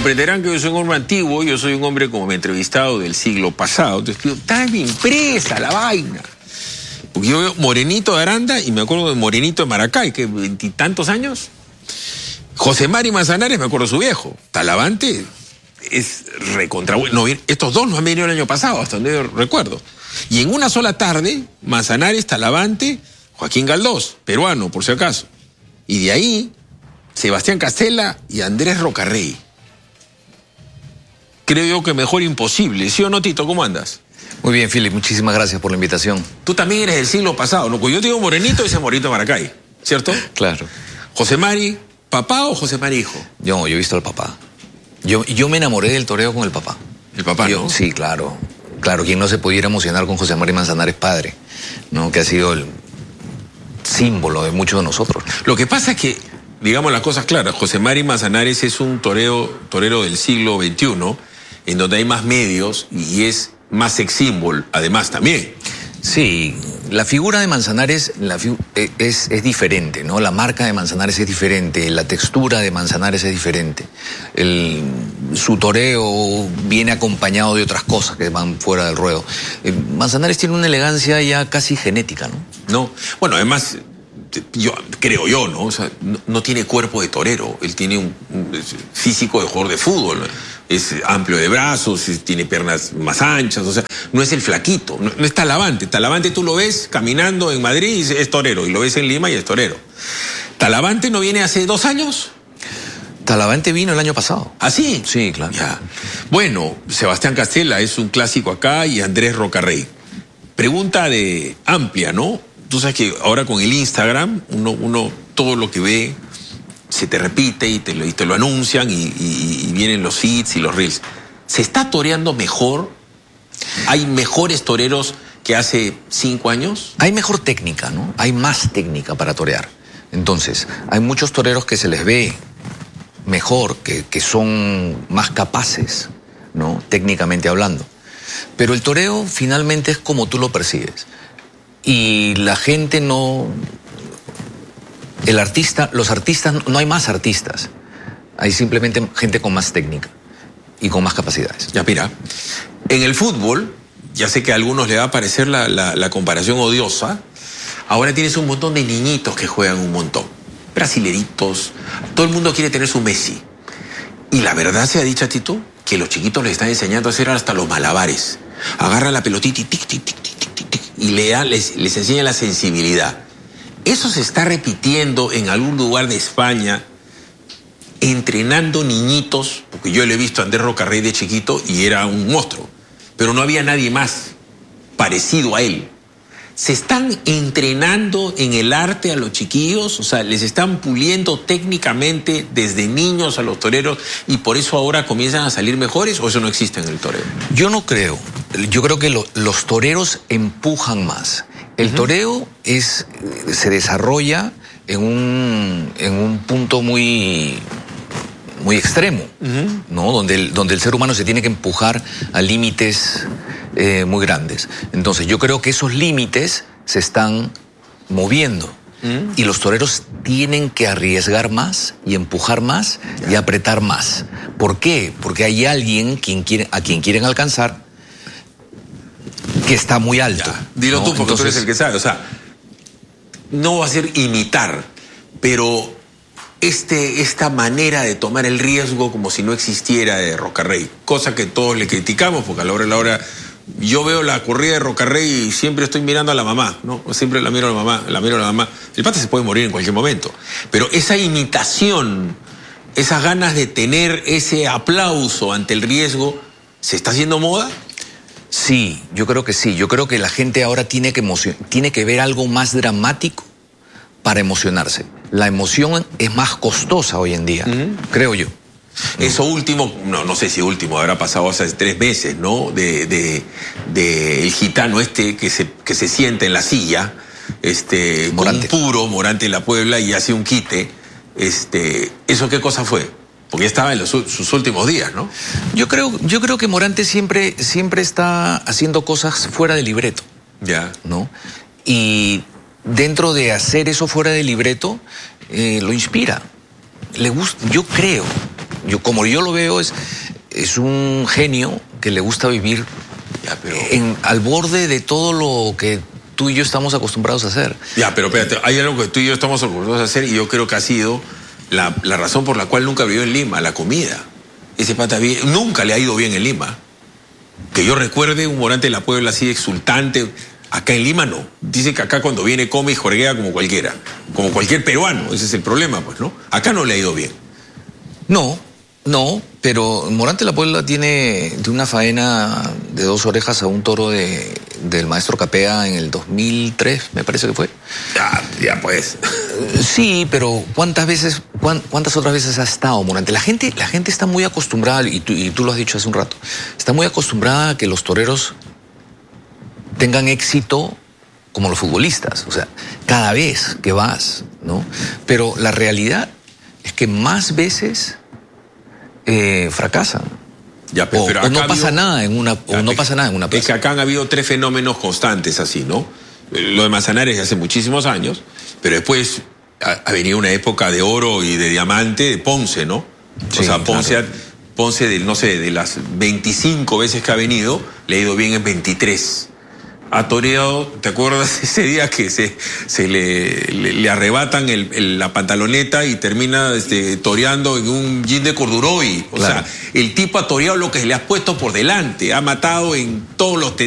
Comprenderán que yo soy un hombre antiguo, yo soy un hombre como me he entrevistado del siglo pasado. Entonces pido, está bien impresa la vaina. Porque yo veo Morenito de Aranda y me acuerdo de Morenito de Maracay, que 20 y tantos años. José Mari Manzanares, me acuerdo de su viejo. Talavante es recontra bueno. No, estos dos no han venido el año pasado, hasta donde yo recuerdo. Y en una sola tarde, Manzanares, Talavante, Joaquín Galdós, peruano, por si acaso. Y de ahí, Sebastián Castella y Andrés Rocarrey. Creo yo que mejor imposible. ¿Sí o no, Tito? ¿Cómo andas? Muy bien, Philip. Muchísimas gracias por la invitación. Tú también eres del siglo pasado, ¿no? Pues yo te digo Morenito y ese Morenito de Maracay, ¿cierto? Claro. José Mari, ¿papá o José Mari hijo? Yo he visto al papá. Yo me enamoré del toreo con el papá. El papá, ¿no? Sí, claro. Claro, quien no se pudiera emocionar con José Mari Manzanares padre, ¿no? Que ha sido el símbolo de muchos de nosotros. Lo que pasa es que, digamos las cosas claras, José Mari Manzanares es un torero del siglo XXI, en donde hay más medios y es más sex symbol, además también. Sí, la figura de Manzanares es diferente, ¿no? La marca de Manzanares es diferente, la textura de Manzanares es diferente. Su toreo viene acompañado de otras cosas que van fuera del ruedo. Manzanares tiene una elegancia ya casi genética, ¿no? No, bueno, además, creo yo, ¿no? O sea, no tiene cuerpo de torero, él tiene un físico de jugador de fútbol, ¿no? Es amplio de brazos, tiene piernas más anchas, o sea, no es el flaquito, no es Talavante. Talavante tú lo ves caminando en Madrid y es torero, y lo ves en Lima y es torero. ¿Talavante no viene hace 2 años? Talavante vino el año pasado. ¿Ah, sí? Sí, claro. Ya. Bueno, Sebastián Castella es un clásico acá y Andrés Rocarrey. Pregunta de amplia, ¿no? Tú sabes que ahora con el Instagram, uno todo lo que ve se te repite y te lo anuncian y vienen los feeds y los reels. ¿Se está toreando mejor? ¿Hay mejores toreros que hace 5 años? Hay mejor técnica, ¿no? Hay más técnica para torear. Entonces, hay muchos toreros que se les ve mejor, que son más capaces, ¿no? Técnicamente hablando. Pero el toreo finalmente es como tú lo percibes. Y la gente no... los artistas, no hay más artistas. Hay simplemente gente con más técnica y con más capacidades. Ya, mira, en el fútbol, ya sé que a algunos les va a parecer la comparación odiosa, ahora tienes un montón de niñitos que juegan un montón. Brasileritos, todo el mundo quiere tener su Messi. Y la verdad sea dicha, Tito, que los chiquitos les están enseñando a hacer hasta los malabares. Agarra la pelotita y tic, tic, tic, tic, tic, tic, y les enseña la sensibilidad. Eso se está repitiendo en algún lugar de España, entrenando niñitos, porque yo le he visto a Andrés Rocarrey de chiquito y era un monstruo, pero no había nadie más parecido a él. ¿Se están entrenando en el arte a los chiquillos? O sea, ¿les están puliendo técnicamente desde niños a los toreros y por eso ahora comienzan a salir mejores o eso no existe en el toreo? Yo no creo. Yo creo que los toreros empujan más. El toreo se desarrolla en un punto muy extremo, ¿no? Donde el ser humano se tiene que empujar a límites muy grandes. Entonces yo creo que esos límites se están moviendo y los toreros tienen que arriesgar más y empujar más y apretar más. ¿Por qué? Porque hay alguien a quien quieren alcanzar que está muy alto. Ya. Dilo, ¿no? Tú, porque entonces, tú eres el que sabe. O sea, no va a ser imitar, pero esta manera de tomar el riesgo como si no existiera de Rocarrey, cosa que todos le criticamos, porque a la hora yo veo la corrida de Rocarrey y siempre estoy mirando a la mamá, ¿no? Siempre la miro a la mamá. El pata se puede morir en cualquier momento, pero esa imitación, esas ganas de tener ese aplauso ante el riesgo, ¿se está haciendo moda? Sí, yo creo que sí. Yo creo que la gente ahora tiene que ver algo más dramático para emocionarse. La emoción es más costosa hoy en día, creo yo. Eso último, no sé si último, habrá pasado hace 3 meses, ¿no? De el gitano que se sienta en la silla, Morante. con un puro Morante de la Puebla y hace un quite. ¿Eso qué cosa fue? Porque estaba en sus últimos días, ¿no? Yo creo que Morante siempre está haciendo cosas fuera de libreto. Ya. ¿No? Y dentro de hacer eso fuera de libreto, lo inspira. Le gusta, yo creo Como yo lo veo, es un genio que le gusta vivir Ya, pero... al borde de todo lo que tú y yo estamos acostumbrados a hacer. Ya, pero espérate, hay algo que tú y yo estamos acostumbrados a hacer y yo creo que ha sido la razón por la cual nunca vivió en Lima, la comida. Ese pata nunca le ha ido bien en Lima. Que yo recuerde un Morante de la Puebla así exultante. Acá en Lima no. Dice que acá cuando viene come y jorguea como cualquiera. Como cualquier peruano. Ese es el problema, pues, ¿no? Acá no le ha ido bien. No, pero Morante de la Puebla tiene de una faena de 2 orejas a un toro del maestro Capea en el 2003, me parece que fue. Ya pues. Sí, pero ¿cuántas otras veces ha estado Morante? La gente está muy acostumbrada, y tú lo has dicho hace un rato, está muy acostumbrada a que los toreros tengan éxito como los futbolistas, o sea, cada vez que vas, ¿no? Pero la realidad es que más veces fracasan. Ya, pero o no pasa nada en una plaza. Es que acá han habido 3 fenómenos constantes así, ¿no? Lo de Manzanares de hace muchísimos años, pero después ha venido una época de oro y de diamante de Ponce, ¿no? Sí, o sea, Ponce, claro. Ponce no sé, de las 25 veces que ha venido, le ha ido bien en 23. Ha toreado, ¿te acuerdas ese día que se le arrebatan la pantaloneta y termina toreando en un jean de corduroy? O Claro. sea, el tipo ha toreado lo que le has puesto por delante, ha matado en todos los